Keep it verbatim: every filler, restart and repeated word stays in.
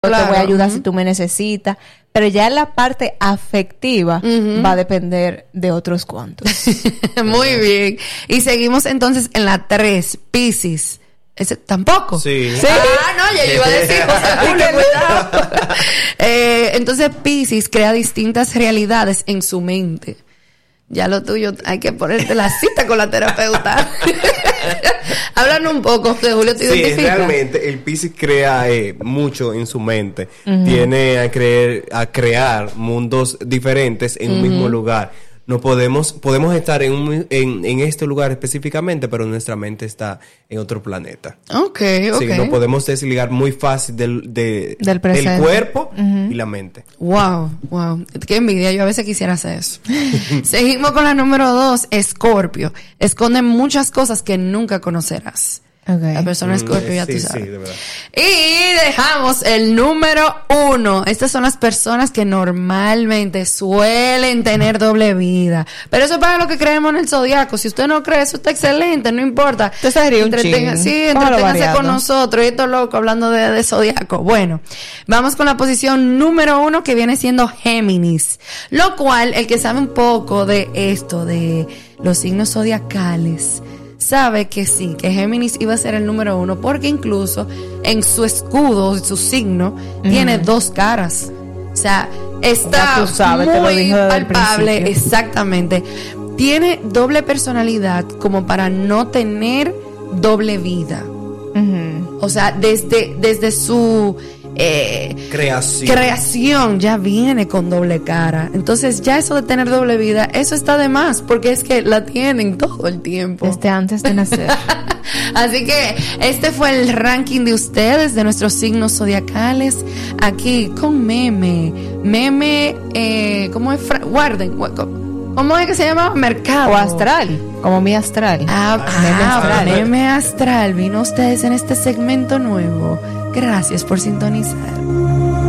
Claro. Te voy a ayudar uh-huh. si tú me necesitas. Pero ya en la parte afectiva uh-huh. va a depender de otros cuantos. Muy bien. Y seguimos entonces en la tres, Piscis. ¿Ese tampoco? Sí. ¿Sí? Ah, no, ya yo iba a decir José Julio, cuidado. eh, entonces Piscis crea distintas realidades en su mente. Ya lo tuyo, hay que ponerte la cita con la terapeuta. Háblanos un poco, José Julio, ¿te sí, identificas? realmente el Piscis crea eh, mucho en su mente. Uh-huh. Tiene a, creer, a crear mundos diferentes en uh-huh. un mismo lugar. No podemos podemos estar en, un, en en este lugar específicamente, pero nuestra mente está en otro planeta. Okay, okay. Sí, no podemos desligar muy fácil del de, del, del cuerpo uh-huh. y la mente. Wow, wow. Qué envidia. Yo a veces quisiera hacer eso. Seguimos con la número dos, Escorpio. Esconde muchas cosas que nunca conocerás. Okay. La persona Escorpio, mm, ya sí, tú sabes. Sí, de verdad. Y dejamos el número uno. Estas son las personas que normalmente suelen tener doble vida. Pero eso es para lo que creemos en el zodiaco. Si usted no cree, eso está excelente, no importa. Usted se ríe un Entretenga, chin. Sí, entreténgase con nosotros. Y esto loco hablando de, de zodiaco. Bueno, vamos con la posición número uno, que viene siendo Géminis. Lo cual, el que sabe un poco de esto, de los signos zodiacales, sabe que sí, que Géminis iba a ser el número uno, porque incluso en su escudo, su signo, uh-huh. tiene dos caras. O sea, está tú sabes, muy palpable. Exactamente. Tiene doble personalidad como para no tener doble vida. Uh-huh. O sea, desde, desde su eh, creación. creación ya viene con doble cara. Entonces ya eso de tener doble vida, eso está de más, porque es que la tienen todo el tiempo. Desde antes de nacer. Así que este fue el ranking de ustedes, de nuestros signos zodiacales, aquí con Meme. Meme, eh, ¿cómo es? Fra- Guarden, ¿cómo es que se llama? Mercado. O Astral, como mi Astral. Ah, ah, Meme Astral. Meme Astral vino a ustedes en este segmento nuevo. Gracias por sintonizar.